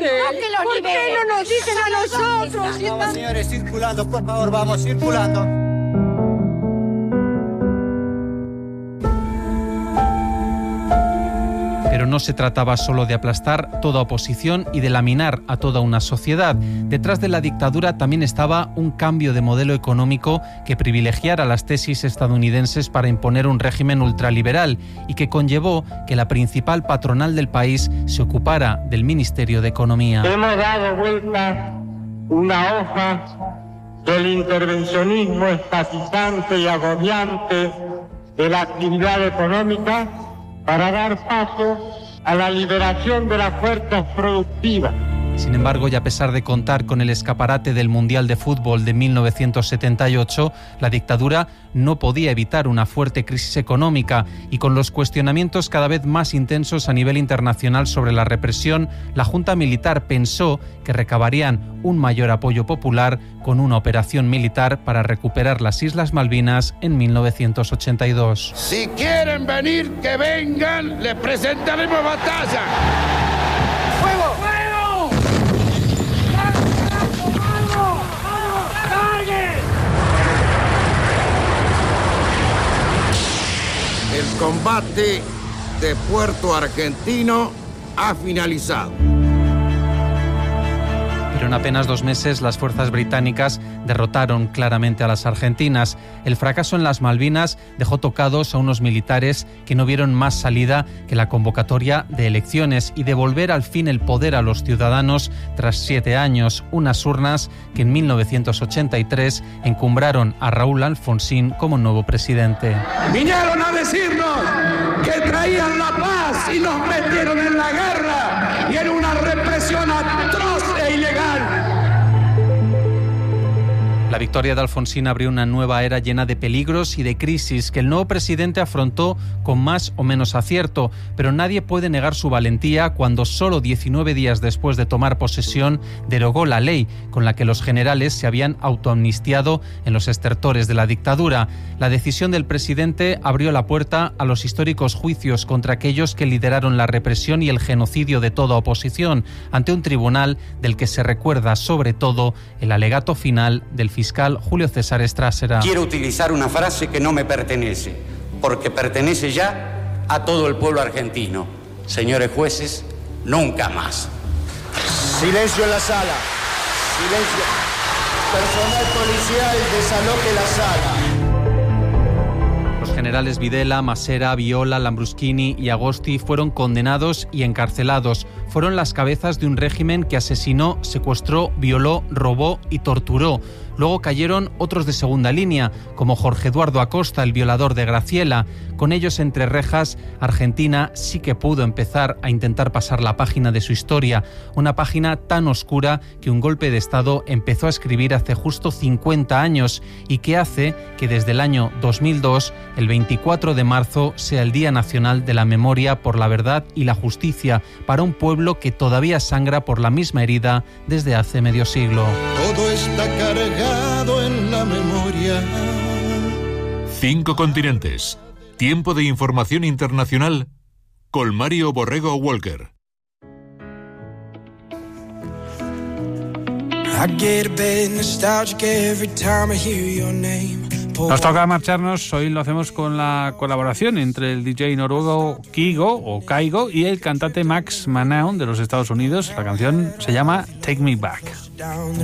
¿Por qué no nos dicen a nosotros? Vamos, señores, circulando, por favor, vamos, circulando. Pero no se trataba solo de aplastar toda oposición y de laminar a toda una sociedad. Detrás de la dictadura también estaba un cambio de modelo económico que privilegiara las tesis estadounidenses para imponer un régimen ultraliberal y que conllevó que la principal patronal del país se ocupara del Ministerio de Economía. Hemos dado vuelta una hoja del intervencionismo estatizante y agobiante de la actividad económica para dar paso a la liberación de las fuerzas productivas. Sin embargo, y a pesar de contar con el escaparate del Mundial de Fútbol de 1978, la dictadura no podía evitar una fuerte crisis económica y con los cuestionamientos cada vez más intensos a nivel internacional sobre la represión, la Junta Militar pensó que recabarían un mayor apoyo popular con una operación militar para recuperar las Islas Malvinas en 1982. Si quieren venir, que vengan, les presentaremos batalla. ¡Fuego! ¡Fuego! El combate de Puerto Argentino ha finalizado. Pero en apenas 2 meses las fuerzas británicas derrotaron claramente a las argentinas. El fracaso en las Malvinas dejó tocados a unos militares que no vieron más salida que la convocatoria de elecciones y devolver al fin el poder a los ciudadanos tras 7 años, unas urnas que en 1983 encumbraron a Raúl Alfonsín como nuevo presidente. Vinieron a decirnos que traían la paz y nos metieron en la guerra y en una represión atroz e ilegal. La victoria de Alfonsín abrió una nueva era llena de peligros y de crisis que el nuevo presidente afrontó con más o menos acierto, pero nadie puede negar su valentía cuando solo 19 días después de tomar posesión derogó la ley con la que los generales se habían autoamnistiado en los estertores de la dictadura. La decisión del presidente abrió la puerta a los históricos juicios contra aquellos que lideraron la represión y el genocidio de toda oposición ante un tribunal del que se recuerda sobre todo el alegato final del fiscal Julio César Strássera. Quiero utilizar una frase que no me pertenece, porque pertenece ya a todo el pueblo argentino. Señores jueces, nunca más. Silencio en la sala. Silencio. Personal policial, desaloje la sala. Los generales Videla, Masera, Viola, Lambruschini y Agosti fueron condenados y encarcelados. Fueron las cabezas de un régimen que asesinó, secuestró, violó, robó y torturó. Luego cayeron otros de segunda línea, como Jorge Eduardo Acosta, el violador de Graciela. Con ellos entre rejas, Argentina sí que pudo empezar a intentar pasar la página de su historia, una página tan oscura que un golpe de Estado empezó a escribir hace justo 50 años y que hace que desde el año 2002, el 24 de marzo, sea el Día Nacional de la Memoria por la Verdad y la Justicia para un pueblo que todavía sangra por la misma herida desde hace medio siglo. Todo está cargado en la memoria. 5 continentes. Tiempo de información internacional con Mario Borrego Walker. Nos toca marcharnos, hoy lo hacemos con la colaboración entre el DJ noruego Kygo y el cantante Max Manaon de los Estados Unidos. La canción se llama Take Me Back.